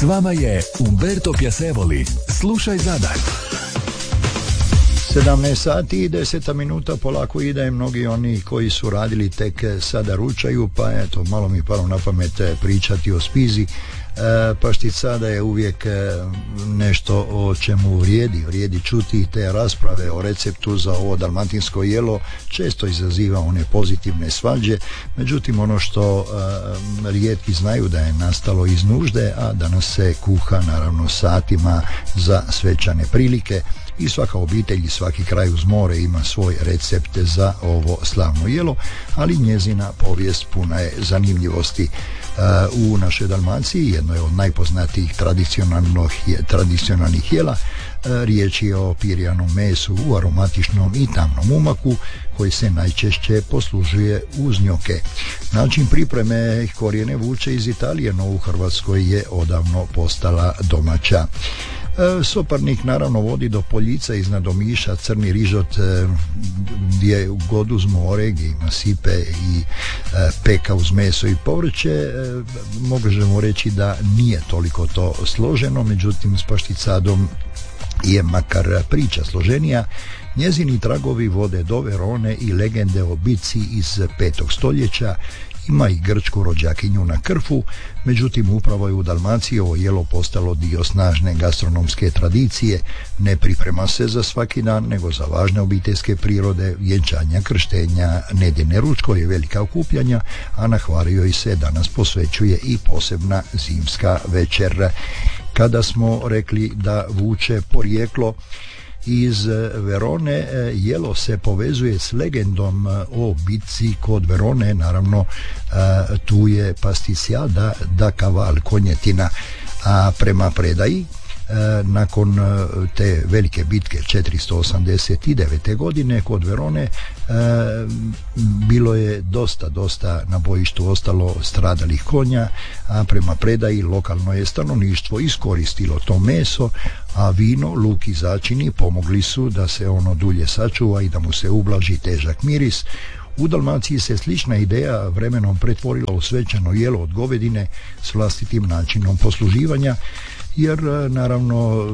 S vama je Umberto Piacevoli. Slušaj Zadar. 17 sati i 10 minuta polako ide, mnogi oni koji su radili tek sada ručaju, pa eto, malo mi palo na pamet pričati o spizi. Paštica da je uvijek nešto o čemu vrijedi čuti. Te rasprave o receptu za ovo dalmatinsko jelo često izaziva one pozitivne svađe, međutim ono što rijetki znaju da je nastalo iz nužde, a danas se kuha naravno satima za svečane prilike i svaka obitelj i svaki kraj uz more ima svoj recept za ovo slavno jelo, ali njezina povijest puna je zanimljivosti. U našoj Dalmaciji jedno je od najpoznatijih tradicionalnih jela. Riječ je o pirjanom mesu u aromatičnom i tamnom umaku koji se najčešće poslužuje uz njoke. Način pripreme korijene vuče iz Italije, no u Hrvatskoj je odavno postala domaća. Soparnik naravno vodi do poljica iznad Omiša, crni rižot gdje god uz more, gdje ima sipe i peka uz meso i povrće. Možemo reći da nije toliko to složeno, međutim s pašticadom je makar priča složenija. Njezini tragovi vode do Verone i legende o bici iz 5. stoljeća. Ima i grčku rođakinju na Krfu, međutim upravo je u Dalmaciji ovo jelo postalo dio snažne gastronomske tradicije. Ne priprema se za svaki dan, nego za važne obiteljske prirode, vjenčanja, krštenja, nedjeljne ručkove i velika okupljanja, a na Hvaru joj se danas posvećuje i posebna zimska večer. Kada smo rekli da vuče porijeklo iz Verone, jelo se povezuje s legendom o bitci kod Verone, naravno tu je pasticciata da caval, konjetina, a prema predaji nakon te velike bitke 489. godine kod Verone bilo je dosta na bojištu ostalo stradalih konja, a prema predaji lokalno je stanovništvo iskoristilo to meso, a vino, luk i začini pomogli su da se ono dulje sačuva i da mu se ublaži težak miris. U Dalmaciji se slična ideja vremenom pretvorila u svečano jelo od govedine s vlastitim načinom posluživanja, jer naravno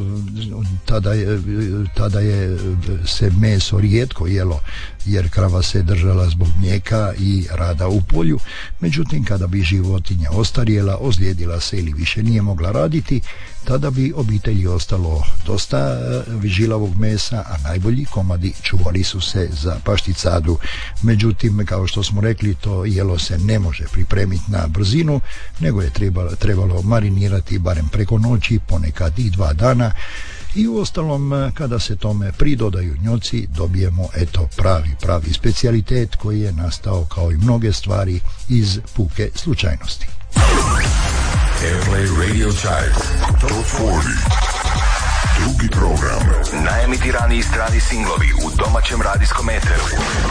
tada je se meso rijetko jelo, jer krava se držala zbog mlijeka i rada u polju. Međutim, kada bi životinja ostarjela, ozlijedila se ili više nije mogla raditi, tada bi obitelji ostalo dosta žilavog mesa, a najbolji komadi čuvali su se za pašticadu. Međutim, kao što smo rekli, to jelo se ne može pripremiti na brzinu, nego je trebalo marinirati barem preko noći, ponekad i 2 dana. I uostalom, kada se tome pridodaju njoci, dobijemo eto pravi specijalitet koji je nastao kao i mnoge stvari iz puke slučajnosti. Airplay Radio Chart Top 40. Drugi program. Najemitiraniji strani singlovi u domaćem radijskom eteru.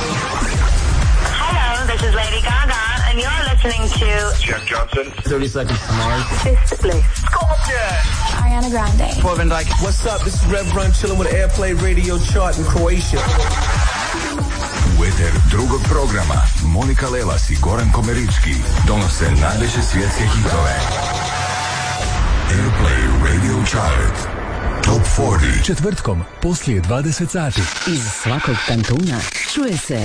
Hello, this is Lady Gaga and you're listening to Jack Johnson, 30 Seconds to Mars, Fifth Bliss, Ariana Grande, Van Dyke. What's up? This is Rev Run chilling with Airplay Radio Chart in Croatia. U eter drugog programa Monika Lelas i Goran Komerički donose najveće svjetske hitove. Airplay Radio Chart Top 40. Četvrtkom poslije 20 sati. Iz svakog kantuna čuje se